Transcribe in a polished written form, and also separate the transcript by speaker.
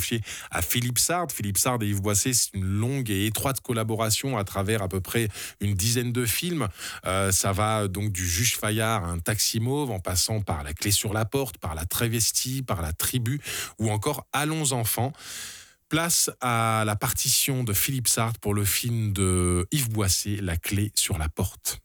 Speaker 1: confié à Philippe Sard. Philippe Sard et Yves Boisset, c'est une longue et étroite collaboration à travers à peu près une dizaine de films. Ça va donc du Juge Fayard à un Taxi Mauve, en passant par La Clé sur la porte, par La Travestie, par La Tribu, ou encore Allons enfants. Place à la partition de Philippe Sard pour le film de Yves Boisset, La Clé sur la porte.